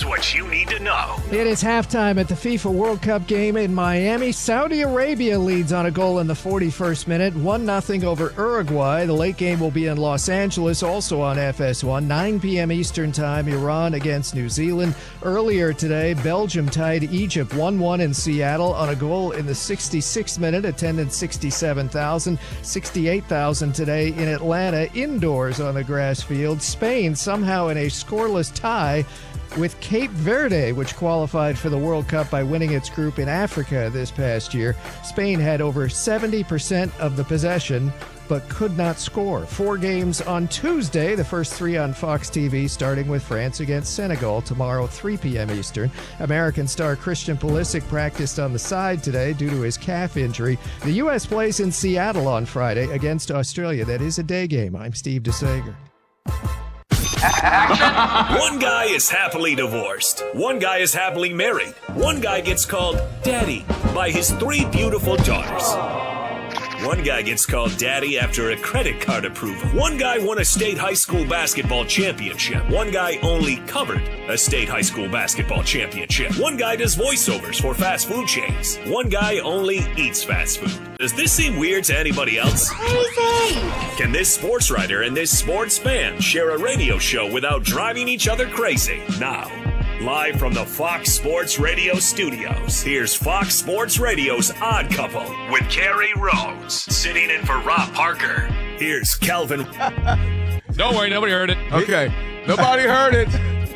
Here's what you need to know. It is halftime at the FIFA World Cup game in Miami. Saudi Arabia leads on a goal in the 41st minute, 1-0 over Uruguay. The late game will be in Los Angeles, also on FS1, 9 p.m. Eastern Time, Iran against New Zealand. Earlier today, Belgium tied Egypt 1-1 in Seattle on a goal in the 66th minute, attendance 67,000, 68,000 today in Atlanta, indoors on the grass field. Spain somehow in a scoreless tie with Cape Verde, which qualified for the World Cup by winning its group in Africa this past year. Spain had over 70% of the possession, but could not score. 4 games on Tuesday, the first 3 on Fox TV, starting with France against Senegal tomorrow, 3 p.m. Eastern. American star Christian Pulisic practiced on the side today due to his calf injury. The U.S. plays in Seattle on Friday against Australia. That is a day game. I'm Steve DeSager. One guy is happily divorced. One guy is happily married. One guy gets called daddy by his 3 beautiful daughters. One guy gets called daddy after a credit card approval. One guy won a state high school basketball championship. One guy only covered a state high school basketball championship. One guy does voiceovers for fast food chains. One guy only eats fast food. Does this seem weird to anybody else? Crazy! Can this sports writer and this sports fan share a radio show without driving each other crazy? Now, live from the Fox Sports Radio studios, here's Fox Sports Radio's Odd Couple with Kerry Rhodes. Sitting in for Rob Parker. Here's Calvin. Don't worry, nobody heard it. Okay, nobody heard it.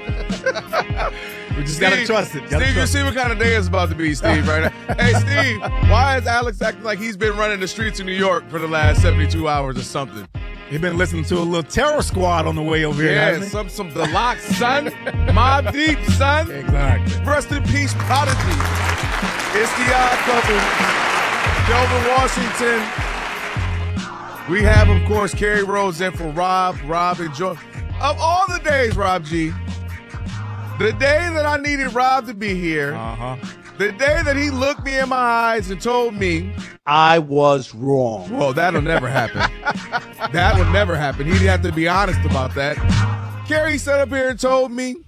We just got to trust it. Steve, you see what kind of day it's about to be, Steve, right now. Hey, Steve, why is Alex acting like he's been running the streets of New York for the last 72 hours or something? He's been listening to a little Terror Squad on the way over here. Yeah, some The Lock, son. Mobb Deep, son. Exactly. Rest in peace, Prodigy. It's the Odd Couple. Kelvin Washington. We have, of course, Kerry Rhodes in for Rob. Rob, enjoy. Of all the days, Rob G., the day that I needed Rob to be here, the day that he looked me in my eyes and told me I was wrong. Well, that'll never happen. That would never happen. He'd have to be honest about that. Kerry sat up here and told me,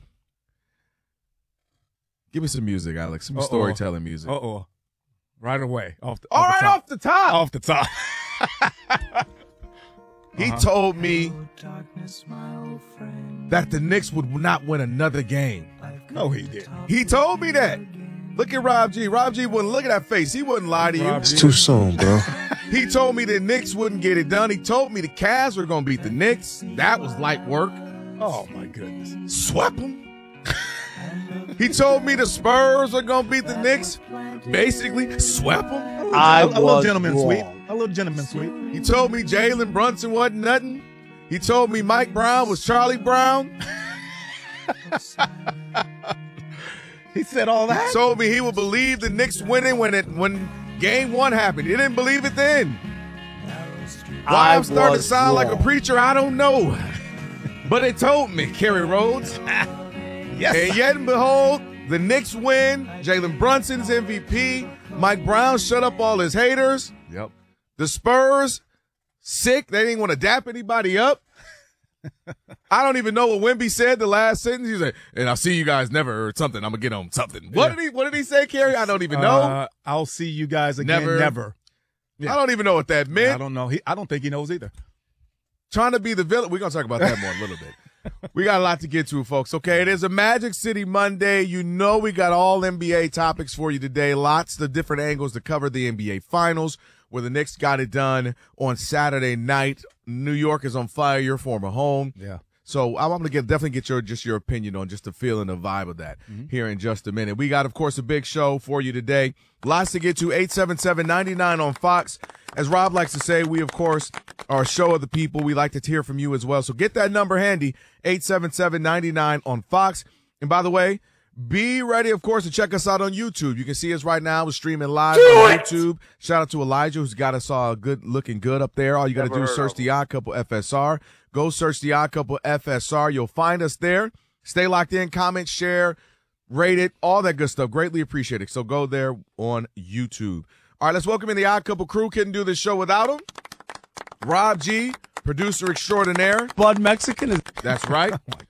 give me some music, Alex. Some storytelling music. Right away. Off the top. Off the top. He told me that the Knicks would not win another game. No, he didn't. He told me that. Look at Rob G. Rob G wouldn't look at that face. He wouldn't lie to you. It's too soon, bro. He told me the Knicks wouldn't get it done. He told me the Cavs were going to beat the Knicks. That was light work. Oh, my goodness. Swept them. He told me the Spurs were going to beat the Knicks. Basically, swept them. A little gentleman sweep. A little gentleman sweep. He told me Jalen Brunson wasn't nothing. He told me Mike Brown was Charlie Brown. He said all that? He told me he would believe the Knicks winning when game 1 happened. He didn't believe it then. Why I'm starting to sound like a preacher, I don't know. But it told me, Kerry Rhodes. Yes. And yet and behold, the Knicks win. Jalen Brunson's MVP. Mike Brown shut up all his haters. Yep. The Spurs, sick. They didn't want to dap anybody up. I don't even know what Wemby said the last sentence. He said, and I'll see you guys never or something. I'm going to get on something. What did he say, Kerry? I don't even know. I'll see you guys again. Never. Yeah. I don't even know what that meant. I don't know. I don't think he knows either. Trying to be the villain. We're going to talk about that more in a little bit. We got a lot to get to, folks. Okay, it is a Magic City Monday. You know we got all NBA topics for you today. Lots of different angles to cover the NBA Finals, where the Knicks got it done on Saturday night. New York is on fire, your former home. Yeah. So I'm going to definitely get your opinion on just the feel and the vibe of that here in just a minute. We got, of course, a big show for you today. Lots to get to. 877-99 on Fox. As Rob likes to say, we, of course, are a show of the people. We like to hear from you as well. So get that number handy, 877-99 on Fox. And by the way, be ready, of course, to check us out on YouTube. You can see us right now. We're streaming live on YouTube. Shout out to Elijah, who's got us all looking good up there. All you got to do is search The Odd Couple FSR. Go search The Odd Couple FSR. You'll find us there. Stay locked in, comment, share, rate it, all that good stuff. Greatly appreciate it. So go there on YouTube. All right, let's welcome in the Odd Couple crew. Couldn't do this show without him. Rob G., producer extraordinaire. Bud Mexican. That's right. Oh, my goodness.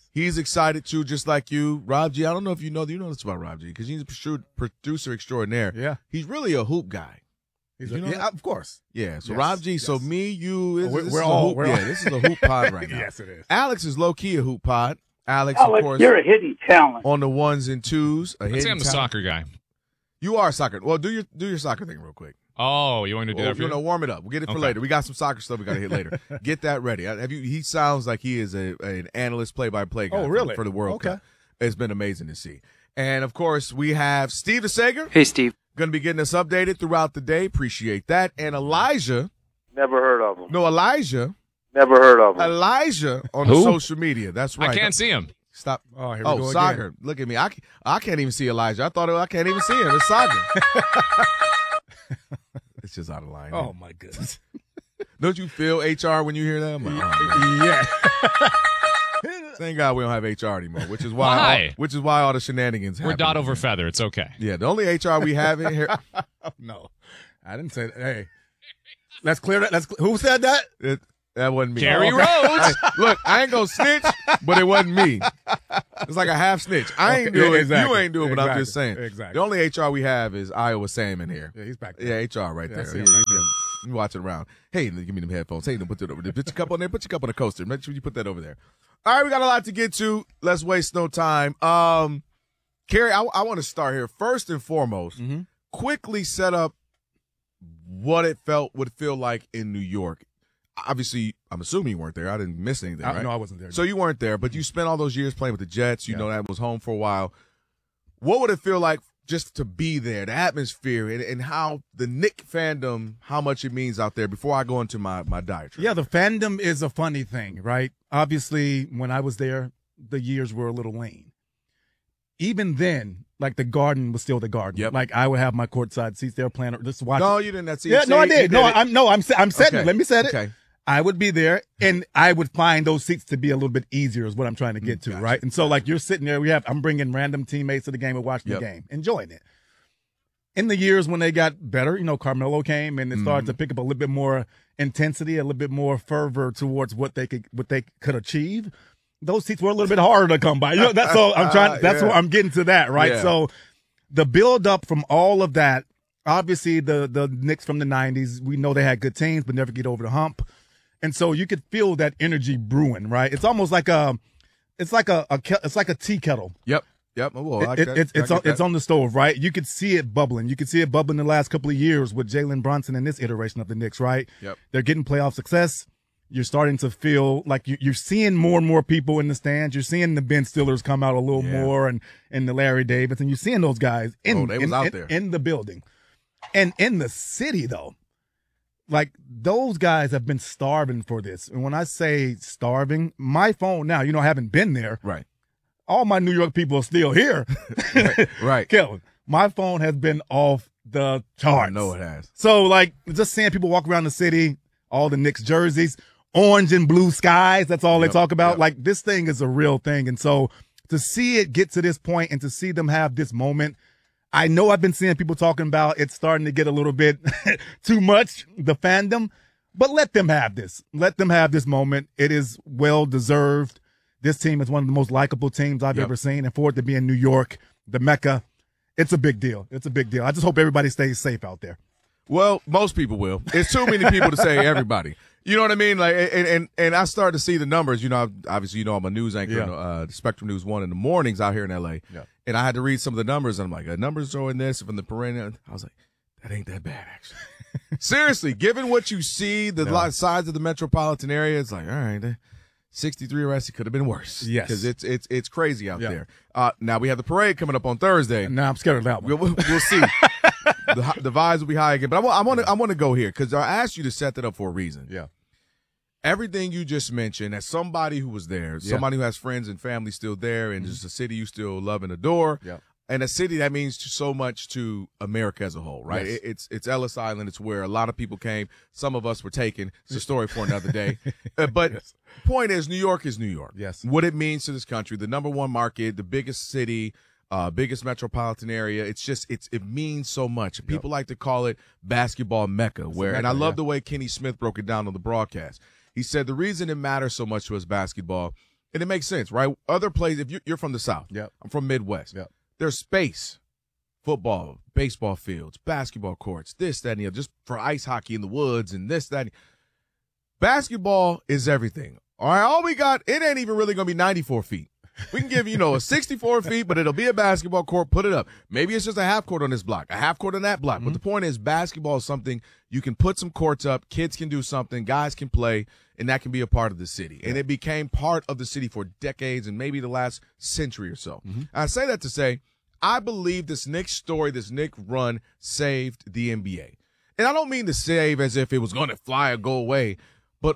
He's excited too, just like you. Rob G, I don't know if you know this about Rob G, because he's a producer extraordinaire. Yeah. He's really a hoop guy. Of course. Yeah, so Yes, Rob G, yes. so me, you, We're all this is a hoop pod right now. Yes, it is. Alex is low-key a hoop pod. Alex, of course, you're a hidden talent. on the ones and twos. I'd say I'm the soccer guy. You are soccer. Well, do your soccer thing real quick. Oh, you want me to do that for you? Warm it up. We'll get it for later. We got some soccer stuff we got to hit later. Get that ready. He sounds like he is an analyst, play-by-play guy. Oh, really? For the World Cup. It's been amazing to see. And, of course, we have Steve DeSager. Hey, Steve. Going to be getting us updated throughout the day. Appreciate that. And Elijah. Never heard of him. No, Elijah. Never heard of him. Elijah on the social media. That's right. I can't see him. Stop. Oh, here we go soccer. again. Look at me. I can't even see Elijah. I can't even see him. It's soccer. It's just out of line. Oh, my goodness. Don't you feel HR when you hear that? I'm like, oh, Yeah. thank God we don't have HR anymore, which is why all the shenanigans happen. We're dot over feather. It's okay. Yeah, the only HR we have in here. No, I didn't say that. Hey, let's clear that. Who said that? That wasn't me. Gary Rhodes. Hey, look, I ain't gonna snitch, but it wasn't me. It's like a half snitch. I ain't doing it. Exactly. You ain't doing it, but I'm just saying. Exactly. The only HR we have is Iowa Sam in here. Yeah, he's back there. Yeah, HR right there. see him back there. You watch it around. Hey, give me them headphones. Hey, put it over there. Put your cup on there. Put your cup on the coaster. Make sure you put that over there. All right, we got a lot to get to. Let's waste no time. Kerry, I want to start here. First and foremost, quickly set up what it would feel like in New York. Obviously, I'm assuming you weren't there. I didn't miss anything, right? No, I wasn't there. So you weren't there, but you spent all those years playing with the Jets. You know that was home for a while. What would it feel like just to be there, the atmosphere, and how the Knick fandom, how much it means out there before I go into my diatribe? Yeah, the fandom is a funny thing, right? Obviously, when I was there, the years were a little lean. Even then, like the Garden was still the Garden. Yep. Like I would have my courtside seats there playing. Just watch. No, you didn't. That's Yeah, no, I did. I'm setting it. Let me set it. Okay. I would be there, and I would find those seats to be a little bit easier is what I'm trying to get to, Gotcha. right? And so, like, you're sitting there, I'm bringing random teammates to the game and watching the game, enjoying it. In the years when they got better, Carmelo came and it started to pick up a little bit more intensity, a little bit more fervor towards what they could achieve. Those seats were a little bit harder to come by. That's all I'm trying. That's what I'm getting to that, right? Yeah. So, the build up from all of that, obviously the Knicks from the '90s, we know they had good teams, but never get over the hump. And so you could feel that energy brewing, right? It's almost like it's like a tea kettle. Yep. Well, It's on the stove, right? You could see it bubbling. You could see it bubbling the last couple of years with Jalen Brunson in this iteration of the Knicks, right? Yep. They're getting playoff success. You're starting to feel like you're seeing more and more people in the stands. You're seeing the Ben Stillers come out a little more and the Larry Davis, and you're seeing those guys in the building. And in the city, though, like those guys have been starving for this. And when I say starving, my phone now, I haven't been there. Right. All my New York people are still here. Right. Kellen, my phone has been off the charts. I know it has. So, like, just seeing people walk around the city, all the Knicks jerseys, orange and blue skies, that's all they talk about. Yep. Like, this thing is a real thing. And so to see it get to this point and to see them have this moment, I know I've been seeing people talking about it's starting to get a little bit too much, the fandom, but let them have this. Let them have this moment. It is well deserved. This team is one of the most likable teams I've ever seen. And for it to be in New York, the Mecca, it's a big deal. It's a big deal. I just hope everybody stays safe out there. Well, most people will. It's too many people to say everybody. You know what I mean? Like, and I started to see the numbers. Obviously, I'm a news anchor, the Spectrum News 1 in the mornings out here in L.A. Yeah. And I had to read some of the numbers, and I'm like, the numbers showing this from the perennial. I was like, that ain't that bad, actually. Seriously, given what you see, the size of the metropolitan area, it's like, all right, 63 arrests, it could have been worse. Yes. Because it's crazy out there. Now we have the parade coming up on Thursday. Now I'm scared of that one. We'll see. The vibes will be high again. But I want to go here because I asked you to set that up for a reason. Yeah. Everything you just mentioned, as somebody who was there, somebody who has friends and family still there, and just a city you still love and adore, and a city that means so much to America as a whole, right? Yes. It's Ellis Island. It's where a lot of people came. Some of us were taken. It's a story for another day. But point is, New York is New York. Yes. What it means to this country, the number one market, the biggest city, biggest metropolitan area. It's just, it means so much. People like to call it basketball Mecca, and I love the way Kenny Smith broke it down on the broadcast. He said the reason it matters so much to us basketball And it makes sense, right? Other places, if you're from the South, Yep. I'm from Midwest. Yep. There's space, football, baseball fields, basketball courts, this, that, and the other, just for ice hockey in the woods and this, that. Basketball is everything. All right, all we got, it ain't even really going to be 94 feet. We can give you, a 64 feet, but it'll be a basketball court. Put it up. Maybe it's just a half court on this block, a half court on that block. But the point is, basketball is something you can put some courts up. Kids can do something. Guys can play, and that can be a part of the city. And it became part of the city for decades and maybe the last century or so. I say that to say, I believe this Knicks story, this Knicks run saved the NBA. And I don't mean to save as if it was going to fly or go away, but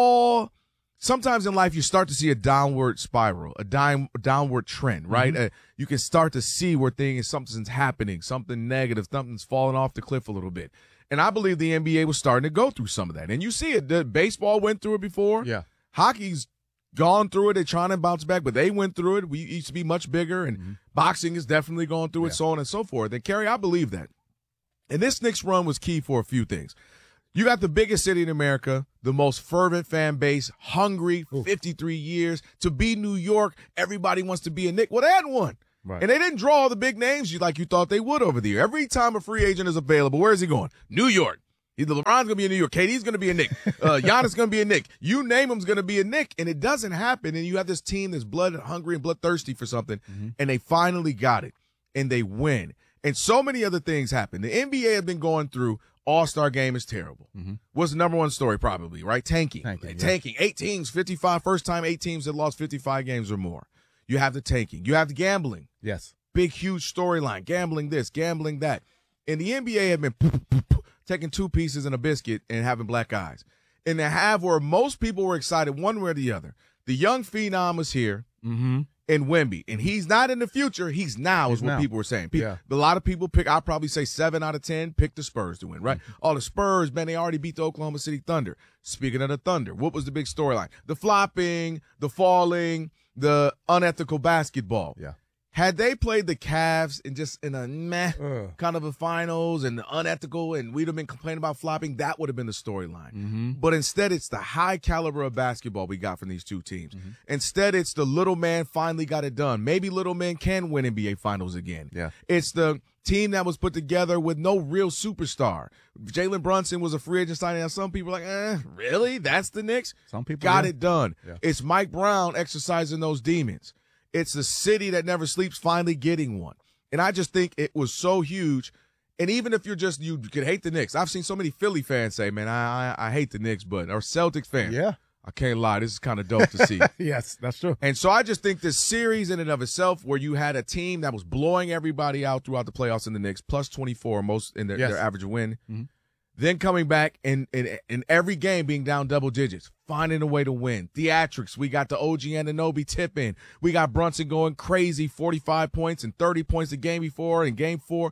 sometimes in life you start to see a downward spiral, a downward trend, right? You can start to see where something's happening, something negative, something's falling off the cliff a little bit. And I believe the NBA was starting to go through some of that. And you see it. Baseball went through it before. Yeah. Hockey's gone through it. They're trying to bounce back, but they went through it. We used to be much bigger, and boxing is definitely going through it, so on and so forth. And, Kerry, I believe that. And this Knicks run was key for a few things. You got the biggest city in America, the most fervent fan base, hungry, 53 years. To be New York, everybody wants to be a Knick. Well, they hadn't won. Right. And they didn't draw all the big names like you thought they would over the year. Every time a free agent is available, where is he going? New York. Either LeBron's going to be a New York, KD's going to be a Knick, Giannis going to be a Knick. You name him's going to be a Knick, and it doesn't happen. And you have this team that's blood hungry and bloodthirsty for something, and they finally got it, and they win. And so many other things happen. The NBA has been going through All-Star game is terrible. What's the number one story probably, right? Tanking. Tanking. 8 teams, 55. First time 8 teams that lost 55 games or more. You have the tanking. You have the gambling. Yes. Big, huge storyline. Gambling this, gambling that. And the NBA have been taking 2 pieces and a biscuit and having black eyes. And they have where most people were excited one way or the other. The young phenom is here. And Wemby. And he's not in the future. He's now is what people were saying. A lot of people I'll probably say 7 out of 10 pick the Spurs to win, right? All the Spurs, man, they already beat the Oklahoma City Thunder. Speaking of the Thunder, what was the big storyline? The flopping, the falling, the unethical basketball. Yeah. Had they played the Cavs in a meh kind of a finals and unethical, and we'd have been complaining about flopping, that would have been the storyline. But instead, it's the high caliber of basketball we got from these 2 teams. Instead, it's the little man finally got it done. Maybe little man can win NBA finals again. Yeah. It's the team that was put together with no real superstar. Jalen Brunson was a free agent signing. Now some people are like, really? That's the Knicks? Some people got it done. Yeah. It's Mike Brown exercising those demons. It's the city that never sleeps finally getting one. And I just think it was so huge. And even if you could hate the Knicks. I've seen so many Philly fans say, man, I hate the Knicks, or Celtics fans. Yeah. I can't lie. This is kind of dope to see. Yes, that's true. And so I just think this series in and of itself, where you had a team that was blowing everybody out throughout the playoffs in the Knicks, plus 24 most in their average win, then coming back and in every game being down double digits, finding a way to win. Theatrics, we got the OG Anunoby tip in. We got Brunson going crazy, 45 points and 30 points the game before in game 4,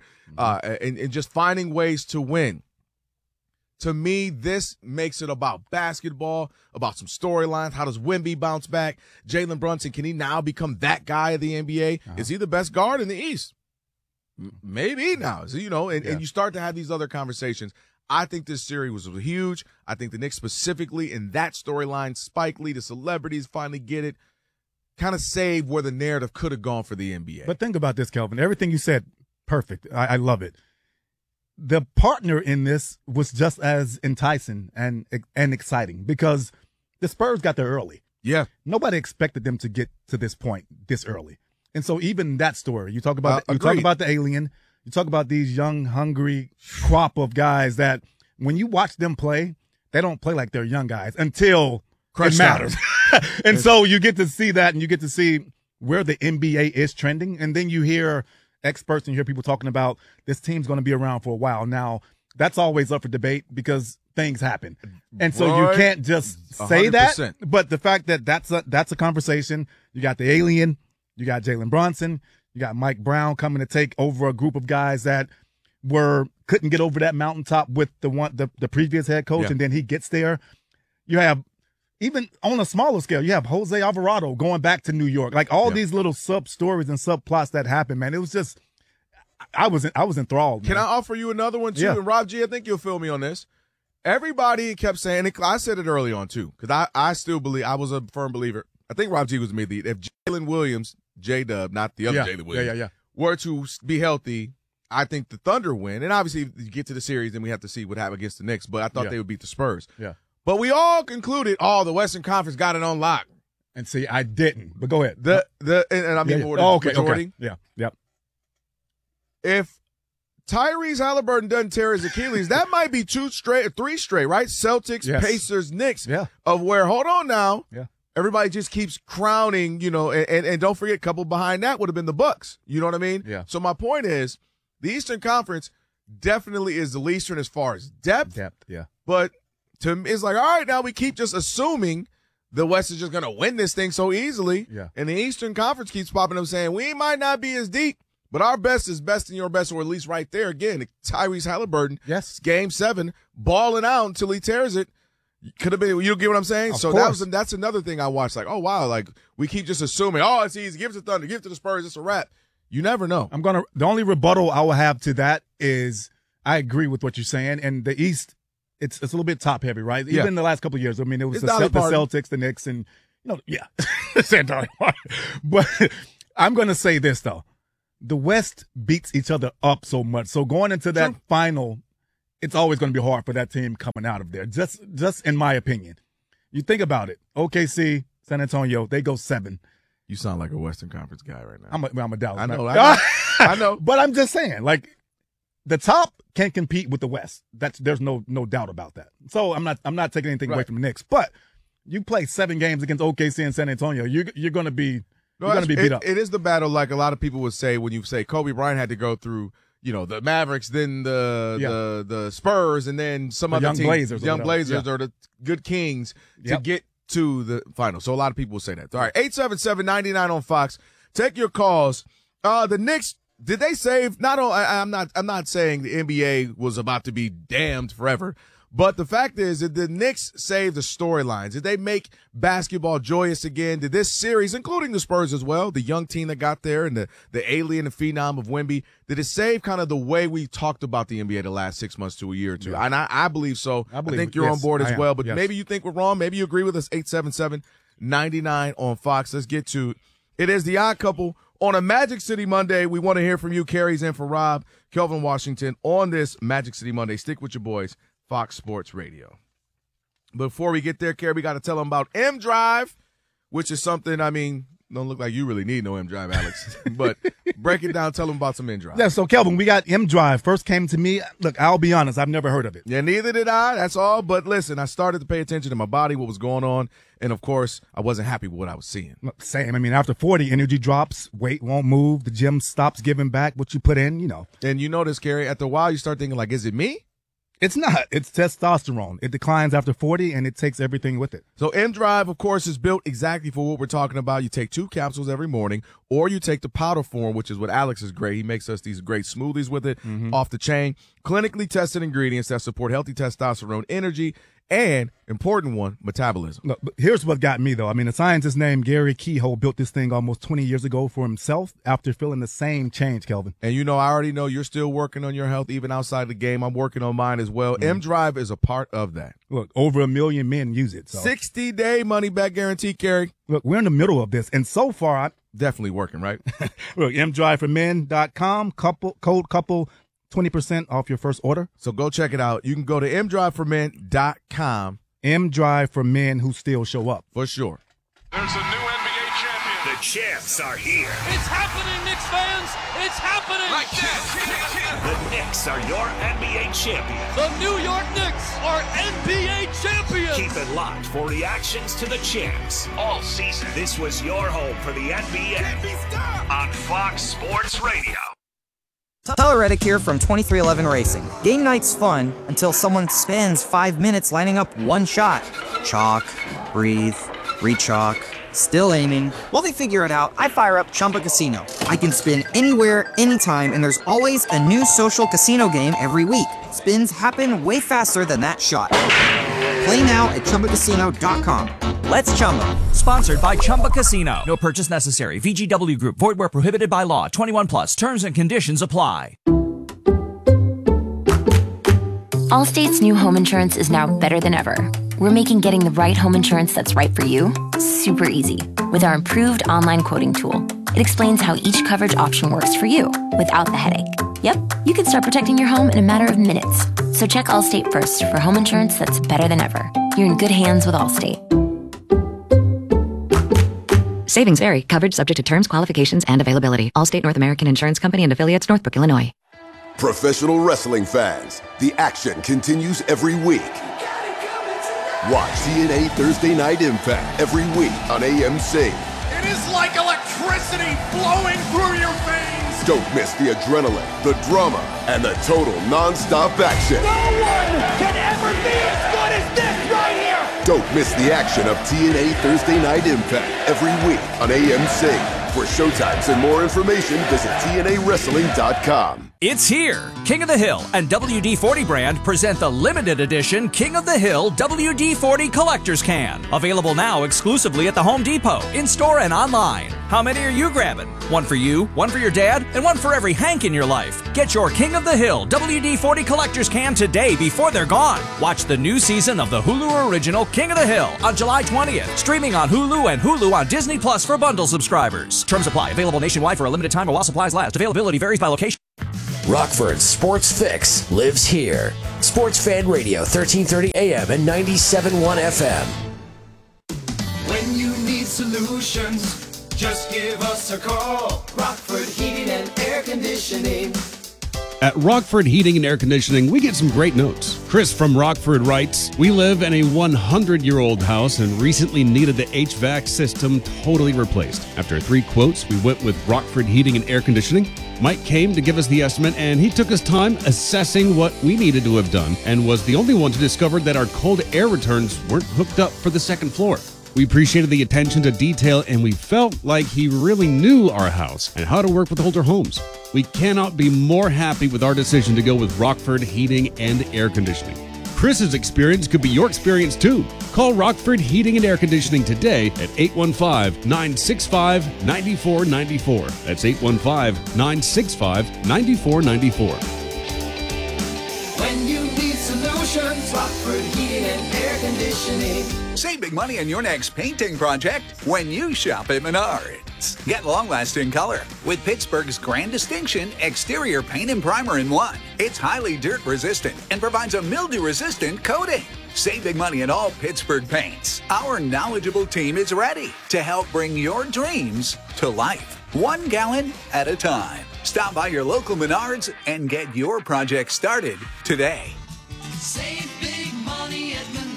and just finding ways to win. To me, this makes it about basketball, about some storylines. How does Wemby bounce back? Jalen Brunson, can he now become that guy of the NBA? Is he the best guard in the East? Maybe now. So, and you start to have these other conversations. I think this series was huge. I think the Knicks specifically in that storyline, Spike Lee, the celebrities finally get it, kind of saved where the narrative could have gone for the NBA. But think about this, Kelvin. Everything you said, perfect. I love it. The partner in this was just as enticing and exciting because the Spurs got there early. Yeah. Nobody expected them to get to this point this early. And so even that story, you talk about the alien, you talk about these young, hungry crop of guys that when you watch them play, they don't play like they're young guys until it matters. And so you get to see that and you get to see where the NBA is trending. And then you hear experts and you hear people talking about this team's going to be around for a while. Now, that's always up for debate because things happen. And so you can't just say 100%. That. But the fact that that's a conversation, you got the alien, you got Jalen Brunson, you got Mike Brown coming to take over a group of guys that couldn't get over that mountaintop with the previous head coach, and then he gets there. You have, even on a smaller scale, you have Jose Alvarado going back to New York. Like all these little sub stories and subplots that happen, man. It was just, I was enthralled. Man. Can I offer you another one too? Yeah. And Rob G, I think you'll feel me on this. Everybody kept saying, and I said it early on too, because I still believe, I was a firm believer, I think Rob G was made the if Jalen Williams, J-Dub, not the other Jalen Williams, were to be healthy, I think the Thunder win. And obviously, if you get to the series, then we have to see what happens against the Knicks. But I thought they would beat the Spurs. Yeah. But we all concluded, the Western Conference got it on lock. And see, I didn't. But go ahead. And I mean more than majority. Okay. Yeah. If Tyrese Halliburton doesn't tear his Achilles, that might be 3 straight, right? Celtics, Pacers, Knicks. Yeah. Of where, hold on now. Yeah. Everybody just keeps crowning, and don't forget, a couple behind that would have been the Bucks. You know what I mean? Yeah. So my point is, the Eastern Conference definitely is the least as far as depth. Yeah. But to me, it's like, all right, now we keep just assuming the West is just going to win this thing so easily. Yeah. And the Eastern Conference keeps popping up saying, we might not be as deep, but our best is best in your best, or at least right there. Again, Tyrese Halliburton, Game 7, balling out until he tears it. Could have been, you get what I'm saying? Of so course. that's another thing I watched. Like, oh, wow, like we keep just assuming, it's easy. Give it to Thunder, give it to the Spurs, it's a wrap. You never know. The only rebuttal I will have to that is I agree with what you're saying. And the East, it's a little bit top heavy, right? Even in the last couple of years. I mean, it was the Celtics, the Knicks, and San Antonio. But I'm going to say this though. The West beats each other up so much. So going into that final, it's always going to be hard for that team coming out of there. Just in my opinion. You think about it. OKC, San Antonio, they go 7. You sound like a Western Conference guy right now. I'm a Dallas. I know. I know. But I'm just saying, like, the top can compete with the West. There's no doubt about that. So I'm not taking anything away from the Knicks. But you play 7 games against OKC and San Antonio, you're going to be beat up. It is the battle, like a lot of people would say when you say Kobe Bryant had to go through, the Mavericks, then the Spurs, and then some other team, Young Blazers or the good Kings to get to the final. So a lot of people will say that. All right, 877-99 on Fox. Take your calls. The Knicks, did they save? I'm not saying the NBA was about to be damned forever, but the fact is that the Knicks saved the storylines. Did they make basketball joyous again? Did this series, including the Spurs as well, the young team that got there and the alien and phenom of Wemby, did it save kind of the way we talked about the NBA the last 6 months to a year or two? Yeah. And I believe so. I think you're on board as well, but maybe you think we're wrong. Maybe you agree with us. 877-99 on Fox. Let's get to it. Is the Odd Couple on a Magic City Monday. We want to hear from you. Carrie's in for Rob, Kelvin Washington on this Magic City Monday. Stick with your boys. Fox Sports Radio. Before we get there, Carrie, we got to tell them about M Drive, which is something, don't look like you really need no M Drive, Alex. But break it down. Tell them about some M Drive. Yeah, so, Kelvin, we got M Drive. First came to me. Look, I'll be honest. I've never heard of it. Yeah, neither did I. That's all. But listen, I started to pay attention to my body, what was going on. And, of course, I wasn't happy with what I was seeing. Same. After 40, energy drops, weight won't move, the gym stops giving back what you put in, And you notice, Carrie, after a while, you start thinking, like, is it me? It's not. It's testosterone. It declines after 40, and it takes everything with it. So M Drive, of course, is built exactly for what we're talking about. You take 2 capsules every morning, or you take the powder form, which is what Alex is great. He makes us these great smoothies with it, off the chain. Clinically tested ingredients that support healthy testosterone, energy, and, important one, metabolism. Look, but here's what got me, though. A scientist named Gary Kehoe built this thing almost 20 years ago for himself after feeling the same change, Kelvin. And I already know you're still working on your health even outside the game. I'm working on mine as well. M Drive is a part of that. Look, over 1 million men use it. So. 60-day money-back guarantee, Carrie. Look, we're in the middle of this, and so far, definitely working, right? Look, mdriveformen.com, code couple, 20% off your first order. So go check it out. You can go to mdriveformen.com. M Drive for men who still show up. For sure. There's a new NBA champion. The champs are here. It's happening, Knicks fans. It's happening. Like that. The Knicks are your NBA champions. The New York Knicks are NBA champions. Keep it locked for reactions to the champs all season. This was your home for the NBA on Fox Sports Radio. Tyler Reddick here from 2311 Racing. Game night's fun until someone spends 5 minutes lining up one shot. Chalk, breathe, re-chalk, still aiming. While they figure it out, I fire up Chumba Casino. I can spin anywhere, anytime, and there's always a new social casino game every week. Spins happen way faster than that shot. Play now at ChumbaCasino.com. Let's Chumba. Sponsored by Chumba Casino. No purchase necessary. VGW Group. Void where prohibited by law. 21 plus. Terms and conditions apply. Allstate's new home insurance is now better than ever. we're making getting the right home insurance that's right for you super easy with our improved online quoting tool. It explains how each coverage option works for you without the headache. Yep, you can start protecting your home in a matter of minutes. So check Allstate first for home insurance that's better than ever. You're in good hands with Allstate. Savings vary. Coverage subject to terms, qualifications, and availability. Allstate North American Insurance Company and affiliates, Northbrook, Illinois. Professional wrestling fans, the action continues every week. Watch TNA Thursday Night Impact every week on AMC. It is like electricity flowing through your veins. Don't miss the adrenaline, the drama, and the total non-stop action. No one can ever be as good as this right here. Don't miss the action of TNA Thursday Night Impact every week on AMC. For showtimes and more information, visit TNAWrestling.com. It's here! King of the Hill and WD-40 brand present the limited edition King of the Hill WD-40 Collector's Can. Available now exclusively at the Home Depot, in-store and online. How many are you grabbing? One for you, one for your dad, and one for every Hank in your life. Get your King of the Hill WD-40 Collector's Can today before they're gone. Watch the new season of the Hulu original King of the Hill on July 20th. Streaming on Hulu and Hulu on Disney Plus for bundle subscribers. Terms apply. Available nationwide for a limited time or while supplies last. Availability varies by location. Rockford's Sports Fix lives here. Sports Fan Radio, 1330 AM and 97.1 FM. When you need solutions, just give us a call. Rockford Heating and Air Conditioning. At Rockford Heating and Air Conditioning, we get some great notes. Chris from Rockford writes, "We live in a 100-year-old house and recently needed the HVAC system totally replaced. After 3 quotes, we went with Rockford Heating and Air Conditioning. Mike came to give us the estimate, and he took his time assessing what we needed to have done and was the only one to discover that our cold air returns weren't hooked up for the second floor. We appreciated the attention to detail, and we felt like he really knew our house and how to work with older homes. We cannot be more happy with our decision to go with Rockford Heating and Air Conditioning. Chris's experience could be your experience too. Call Rockford Heating and Air Conditioning today at 815-965-9494. That's 815-965-9494. When you need solutions, Rockford Heating and Air Conditioning. Save big money on your next painting project when you shop at Menards. Get long-lasting color with Pittsburgh's Grand Distinction exterior paint and primer in one. It's highly dirt-resistant and provides a mildew-resistant coating. Save big money on all Pittsburgh paints. Our knowledgeable team is ready to help bring your dreams to life, 1 gallon at a time. Stop by your local Menards and get your project started today. Save big money at Menards.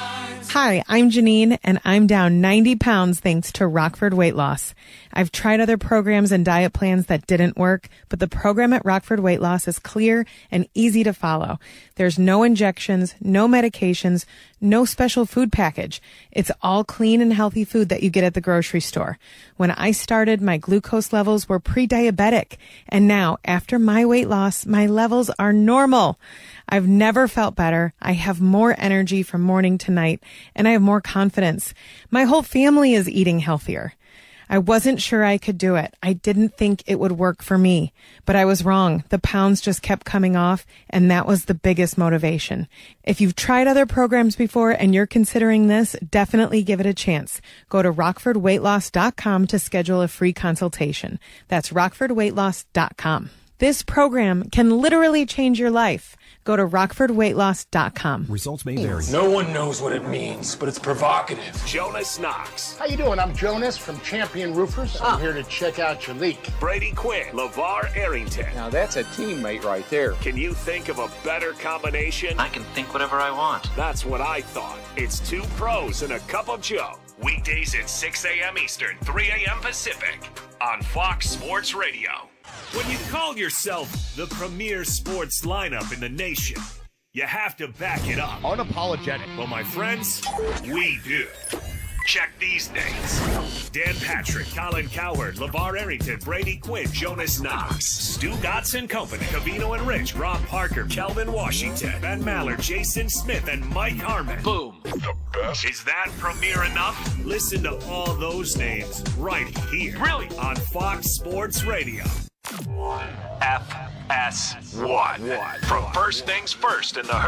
Hi, I'm Janine, and I'm down 90 pounds thanks to Rockford Weight Loss. I've tried other programs and diet plans that didn't work, but the program at Rockford Weight Loss is clear and easy to follow. There's no injections, no medications, no special food package. It's all clean and healthy food that you get at the grocery store. When I started, my glucose levels were pre-diabetic, and now, after my weight loss, my levels are normal. I've never felt better. I have more energy from morning to night, and I have more confidence. My whole family is eating healthier. I wasn't sure I could do it. I didn't think it would work for me, but I was wrong. The pounds just kept coming off, and that was the biggest motivation. If you've tried other programs before and you're considering this, definitely give it a chance. Go to rockfordweightloss.com to schedule a free consultation. That's rockfordweightloss.com. This program can literally change your life. Go to rockfordweightloss.com. Results may vary. No one knows what it means, but it's provocative. Jonas Knox. How you doing? I'm Jonas from Champion Roofers. I'm here to check out your leak. Brady Quinn. LeVar Arrington. Now that's a teammate right there. Can you think of a better combination? I can think whatever I want. That's what I thought. It's 2 pros and a cup of Joe. Weekdays at 6 a.m. Eastern, 3 a.m. Pacific on Fox Sports Radio. When you call yourself the premier sports lineup in the nation, you have to back it up. Unapologetic. Well, my friends, we do. Check these names: Dan Patrick, Colin Cowherd, LeVar Arrington, Brady Quinn, Jonas Knox, Stu Gatz and Company, Covino and Rich, Rob Parker, Kelvin Washington, Ben Maller, Jason Smith, and Mike Harmon. Boom. The best. Is that premier enough? Listen to all those names right here. Really? On Fox Sports Radio. FS1. From First Things First in the Herd.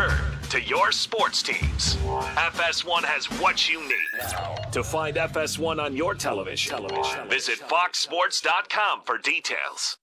to your sports teams. FS1 has what you need. To find FS1 on your television, visit foxsports.com for details.